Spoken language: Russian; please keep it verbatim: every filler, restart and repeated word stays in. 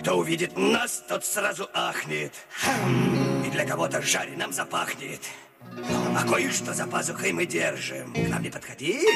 Кто увидит нас, тот сразу ахнет. И для кого-то жареным запахнет. А кое-что за пазухой мы держим. К нам не подходи.